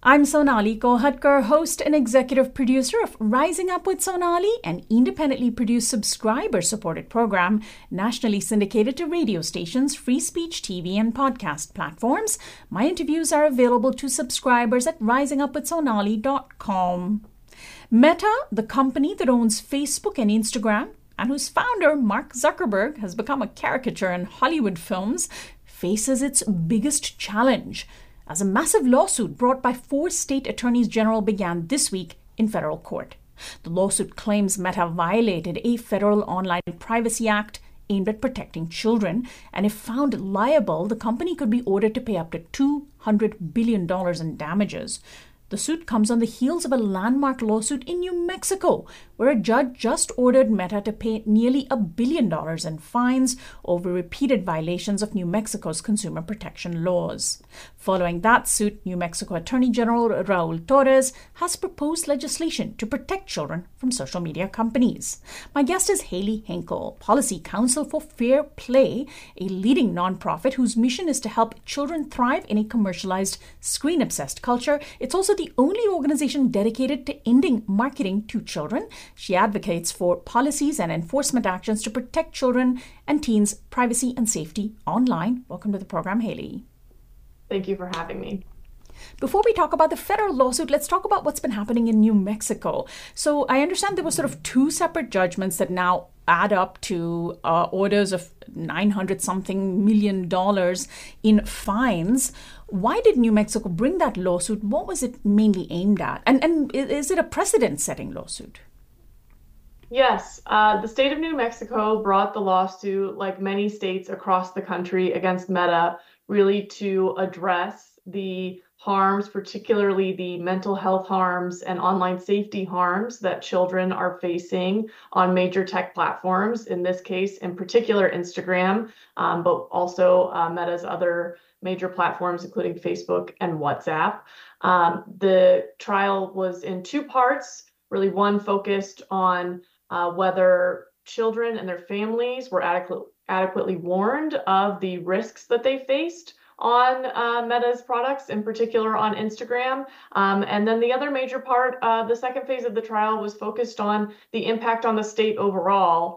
I'm Sonali Kolhatkar, host and executive producer of Rising Up with Sonali, an independently produced subscriber-supported program nationally syndicated to radio stations, free speech TV, and podcast platforms. My interviews are available to subscribers at risingupwithsonali.com. Meta, the company that owns Facebook and Instagram, and whose founder, Mark Zuckerberg, has become a caricature in Hollywood films, faces its biggest challenge as a massive lawsuit brought by 4 state attorneys general began this week in federal court. The lawsuit claims Meta violated a federal Online Privacy Act aimed at protecting children, and if found liable, the company could be ordered to pay up to $200 billion in damages. The suit comes on the heels of a landmark lawsuit in New Mexico, where a judge just ordered Meta to pay nearly $1 billion in fines over repeated violations of New Mexico's consumer protection laws. Following that suit, New Mexico Attorney General Raul Torres has proposed legislation to protect children from social media companies. My guest is Haley Hinkle, Policy Counsel for Fair Play, a leading nonprofit whose mission is to help children thrive in a commercialized, screen-obsessed culture. It's also the only organization dedicated to ending marketing to children. She advocates for policies and enforcement actions to protect children and teens' privacy and safety online. Welcome to the program, Haley. Thank you for having me. Before we talk about the federal lawsuit, let's talk about what's been happening in New Mexico. So I understand there were sort of 2 separate judgments that now add up to orders of $900-something million in fines. Why did New Mexico bring that lawsuit? What was it mainly aimed at? And is it a precedent-setting lawsuit? Yes, the state of New Mexico brought the lawsuit, like many states across the country, against Meta, really to address the harms, particularly the mental health harms and online safety harms that children are facing on major tech platforms, in this case, in particular, Instagram, but also Meta's other major platforms, including Facebook and WhatsApp. The trial was in 2 parts, really one focused on whether children and their families were adequately warned of the risks that they faced on Meta's products, in particular on Instagram. And then the other major part, the second phase of the trial, was focused on the impact on the state overall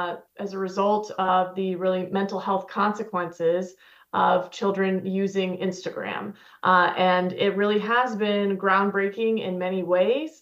as a result of the really mental health consequences of children using Instagram. And it really has been groundbreaking in many ways.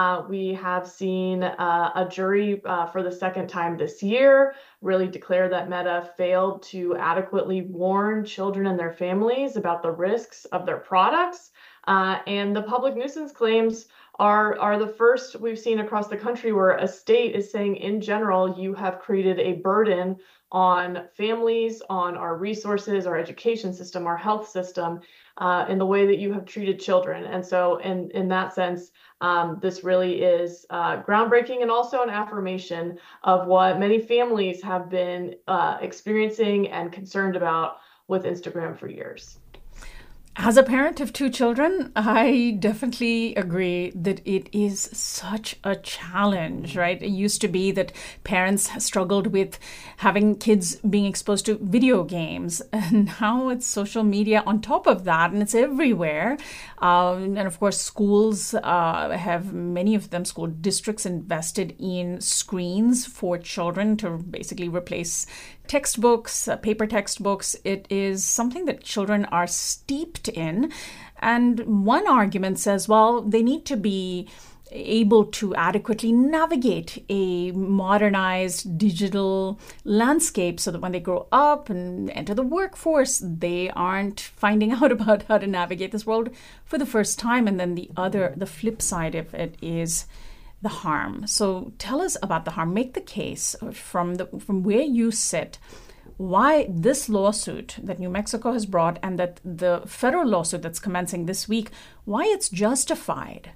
We have seen a jury for the second time this year really declare that Meta failed to adequately warn children and their families about the risks of their products. And the public nuisance claims are the first we've seen across the country where a state is saying, in general, you have created a burden on families, on our resources, our education system, our health system, in the way that you have treated children. And so in that sense, this really is groundbreaking and also an affirmation of what many families have been experiencing and concerned about with Instagram for years. As a parent of 2 children, I definitely agree that it is such a challenge, right? It used to be that parents struggled with having kids being exposed to video games, and now it's social media on top of that, and it's everywhere. And of course, schools have, many of them, school districts invested in screens for children to basically replace textbooks, paper textbooks. It is something that children are steeped in. And one argument says, well, they need to be able to adequately navigate a modernized digital landscape so that when they grow up and enter the workforce, they aren't finding out about how to navigate this world for the first time. And then the flip side of it is the harm. So tell us about the harm. Make the case from where you sit, why this lawsuit that New Mexico has brought and that the federal lawsuit that's commencing this week, why it's justified.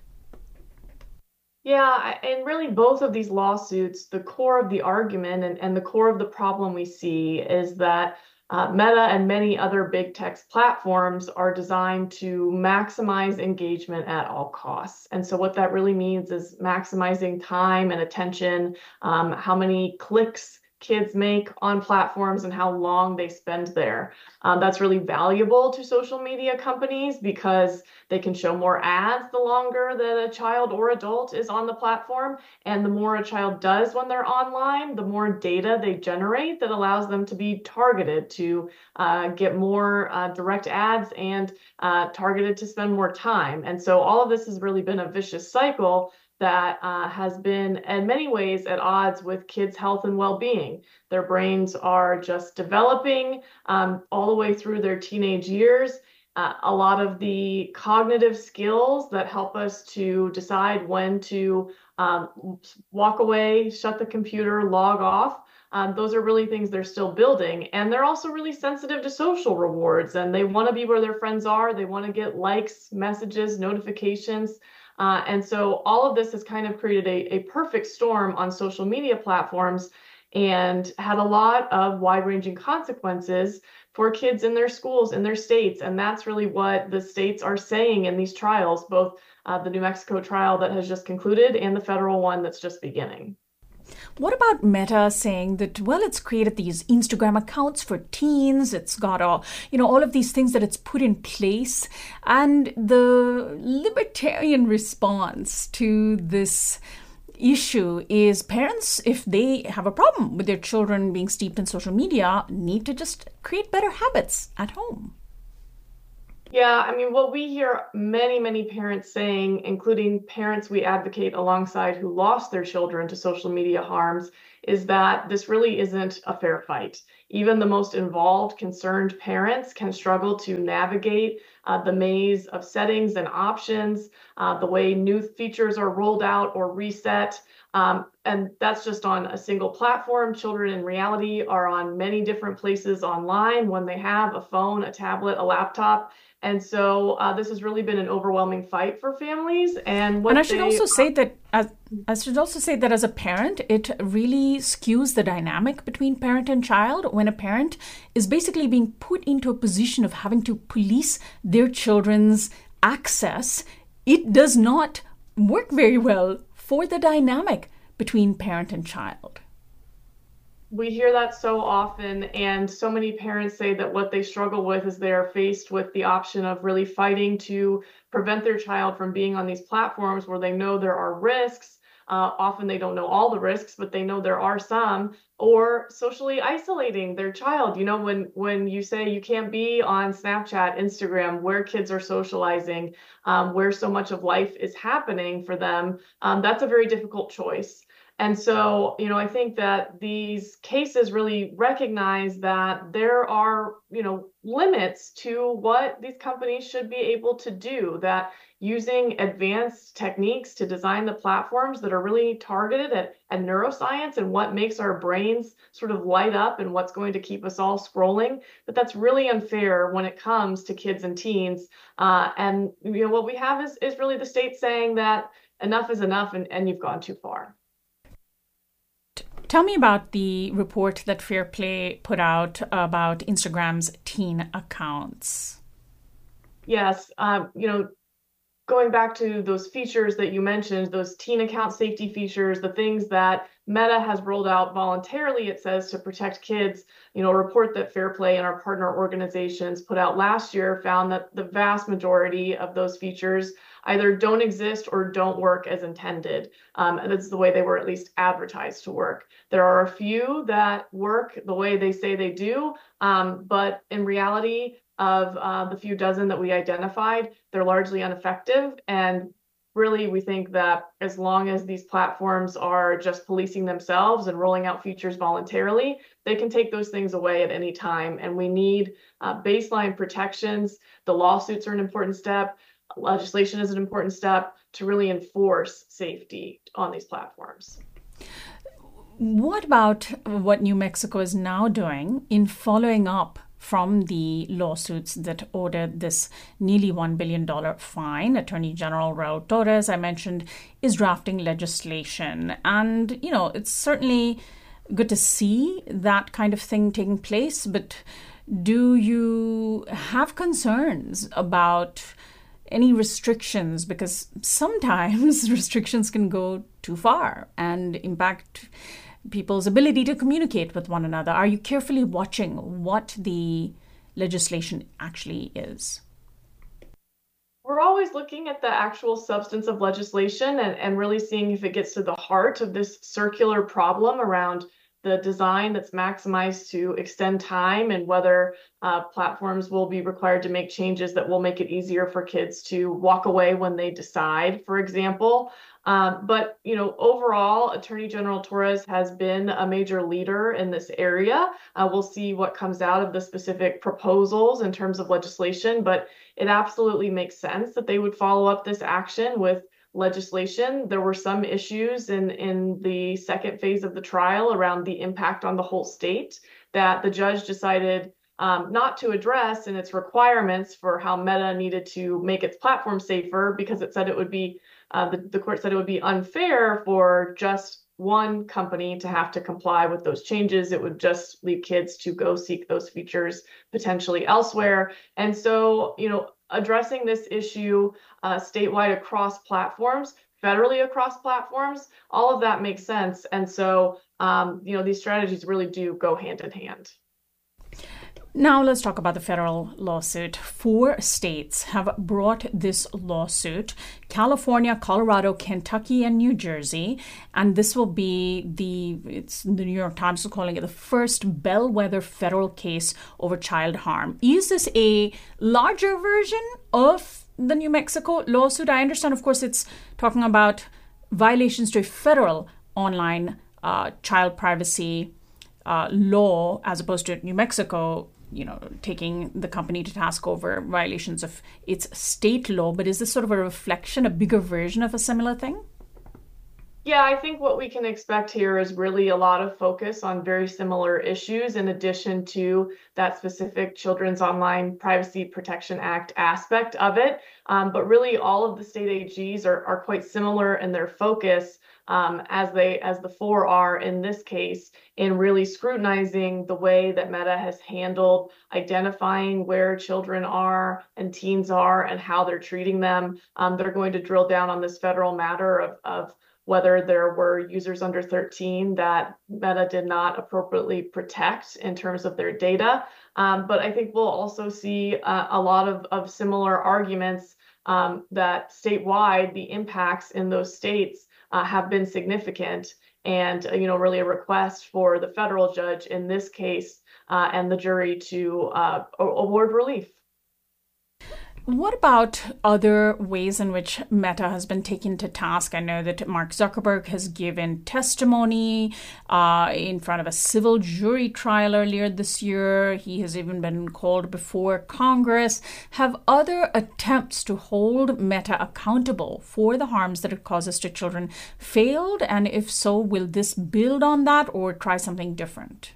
Yeah, and really both of these lawsuits, the core of the argument and the core of the problem we see is that Meta and many other big tech platforms are designed to maximize engagement at all costs. And so what that really means is maximizing time and attention, how many clicks kids make on platforms and how long they spend there. That's really valuable to social media companies because they can show more ads the longer that a child or adult is on the platform. And the more a child does when they're online, the more data they generate that allows them to be targeted to get more direct ads and targeted to spend more time. And so all of this has really been a vicious cycle that has been in many ways at odds with kids' health and well-being. Their brains are just developing all the way through their teenage years. A lot of the cognitive skills that help us to decide when to walk away, shut the computer, log off, those are really things they're still building. And they're also really sensitive to social rewards, and they want to be where their friends are. They want to get likes, messages, notifications. And so all of this has kind of created a perfect storm on social media platforms and had a lot of wide-ranging consequences for kids in their schools, in their states. And that's really what the states are saying in these trials, both the New Mexico trial that has just concluded and the federal one that's just beginning. What about Meta saying that, well, it's created these Instagram accounts for teens, it's got all of these things that it's put in place, and the libertarian response to this issue is parents, if they have a problem with their children being steeped in social media, need to just create better habits at home. Yeah, I mean, what we hear many, many parents saying, including parents we advocate alongside who lost their children to social media harms, is that this really isn't a fair fight. Even the most involved, concerned parents can struggle to navigate the maze of settings and options, the way new features are rolled out or reset. And that's just on a single platform. Children in reality are on many different places online when they have a phone, a tablet, a laptop. And so this has really been an overwhelming fight for families. And I should also say that as a parent, it really skews the dynamic between parent and child when a parent is basically being put into a position of having to police their children's access. It does not work very well for the dynamic between parent and child. We hear that so often, and so many parents say that what they struggle with is they are faced with the option of really fighting to prevent their child from being on these platforms where they know there are risks. Often they don't know all the risks, but they know there are some, or socially isolating their child. You know, when you say you can't be on Snapchat, Instagram, where kids are socializing, where so much of life is happening for them, that's a very difficult choice. And so, I think that these cases really recognize that there are, limits to what these companies should be able to do, that using advanced techniques to design the platforms that are really targeted at neuroscience and what makes our brains sort of light up and what's going to keep us all scrolling, that's really unfair when it comes to kids and teens. And, what we have is really the state saying that enough is enough and you've gone too far. Tell me about the report that Fair Play put out about Instagram's teen accounts. Yes, going back to those features that you mentioned, those teen account safety features, the things that Meta has rolled out voluntarily, it says, to protect kids. A report that Fair Play and our partner organizations put out last year found that the vast majority of those features either don't exist or don't work as intended. That's the way they were at least advertised to work. There are a few that work the way they say they do, but in reality, of the few dozen that we identified, they're largely ineffective. And really, we think that as long as these platforms are just policing themselves and rolling out features voluntarily, they can take those things away at any time. And we need baseline protections. The lawsuits are an important step. Legislation is an important step to really enforce safety on these platforms. What about what New Mexico is now doing in following up from the lawsuits that ordered this nearly $1 billion fine? Attorney General Raul Torres, I mentioned, is drafting legislation. And, it's certainly good to see that kind of thing taking place. But do you have concerns about any restrictions? Because sometimes restrictions can go too far and impact people's ability to communicate with one another? Are you carefully watching what the legislation actually is? We're always looking at the actual substance of legislation and really seeing if it gets to the heart of this circular problem around the design that's maximized to extend time and whether platforms will be required to make changes that will make it easier for kids to walk away when they decide, for example. But overall, Attorney General Torres has been a major leader in this area. We'll see what comes out of the specific proposals in terms of legislation, but it absolutely makes sense that they would follow up this action with legislation. There were some issues in the second phase of the trial around the impact on the whole state that the judge decided not to address in its requirements for how Meta needed to make its platform safer, because it said it would be the court said it would be unfair for just one company to have to comply with those changes. It would just leave kids to go seek those features potentially elsewhere. And so, addressing this issue statewide across platforms, federally across platforms, all of that makes sense. And so, these strategies really do go hand in hand. Now let's talk about the federal lawsuit. 4 states have brought this lawsuit: California, Colorado, Kentucky, and New Jersey. And this will be the New York Times is calling it the first bellwether federal case over child harm. Is this a larger version of the New Mexico lawsuit? I understand, of course, it's talking about violations to a federal online child privacy law, as opposed to New Mexico taking the company to task over violations of its state law. But is this sort of a reflection, a bigger version of a similar thing? Yeah, I think what we can expect here is really a lot of focus on very similar issues in addition to that specific Children's Online Privacy Protection Act aspect of it. But really all of the state AGs are quite similar in their focus, as the 4 are in this case, in really scrutinizing the way that Meta has handled identifying where children are and teens are and how they're treating them. They're going to drill down on this federal matter of whether there were users under 13 that Meta did not appropriately protect in terms of their data. But I think we'll also see a lot of similar arguments that statewide, the impacts in those states have been significant, and really a request for the federal judge in this case and the jury to award relief. What about other ways in which Meta has been taken to task? I know that Mark Zuckerberg has given testimony in front of a civil jury trial earlier this year. He has even been called before Congress. Have other attempts to hold Meta accountable for the harms that it causes to children failed? And if so, will this build on that or try something different?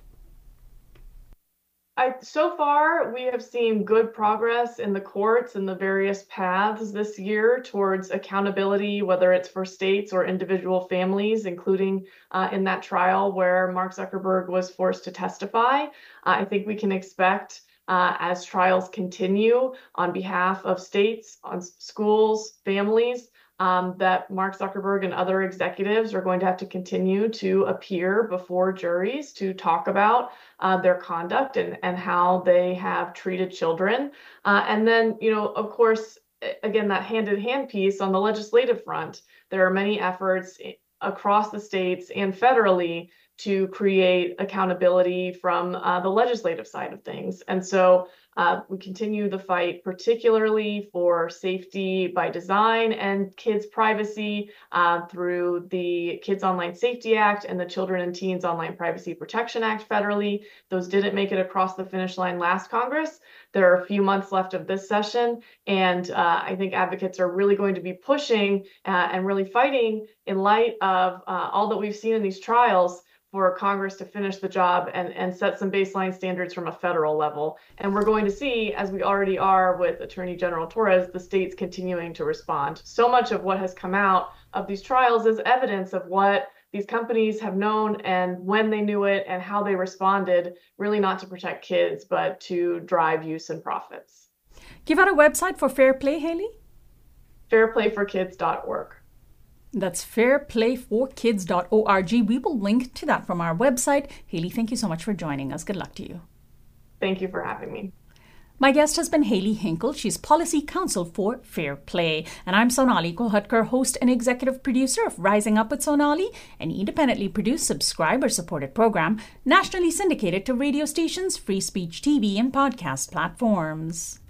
So far, we have seen good progress in the courts and the various paths this year towards accountability, whether it's for states or individual families, including in that trial where Mark Zuckerberg was forced to testify. I think we can expect as trials continue on behalf of states, on schools, families, that Mark Zuckerberg and other executives are going to have to continue to appear before juries to talk about their conduct and how they have treated children. And then, of course, again, that hand-in-hand piece on the legislative front, there are many efforts across the states and federally to create accountability from the legislative side of things. And so we continue the fight, particularly for safety by design and kids' privacy through the Kids Online Safety Act and the Children and Teens Online Privacy Protection Act federally. Those didn't make it across the finish line last Congress. There are a few months left of this session, and I think advocates are really going to be pushing and really fighting in light of all that we've seen in these trials for Congress to finish the job and set some baseline standards from a federal level. And we're going to see, as we already are with Attorney General Torres, the states continuing to respond. So much of what has come out of these trials is evidence of what these companies have known and when they knew it and how they responded, really not to protect kids, but to drive use and profits. Give out a website for Fair Play, Haley? Fairplayforkids.org. That's fairplayforkids.org. We will link to that from our website. Haley, thank you so much for joining us. Good luck to you. Thank you for having me. My guest has been Haley Hinkle. She's Policy Counsel for Fair Play. And I'm Sonali Kolhatkar, host and executive producer of Rising Up with Sonali, an independently produced, subscriber-supported program nationally syndicated to radio stations, free speech TV, and podcast platforms.